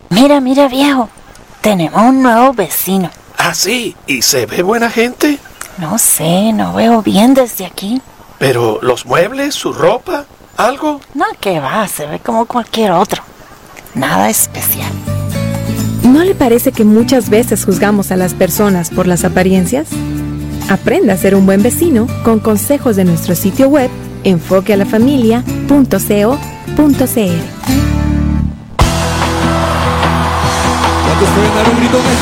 Mira, viejo. Tenemos un nuevo vecino. ¿Ah, sí? ¿Y se ve buena gente? No sé, no veo bien desde aquí. ¿Pero los muebles, su ropa, algo? No, que va, se ve como cualquier otro. Nada especial. ¿No le parece que muchas veces juzgamos a las personas por las apariencias? Aprenda a ser un buen vecino con consejos de nuestro sitio web enfoquealafamilia.co.cr. ¿Cuántos pueden dar un grito?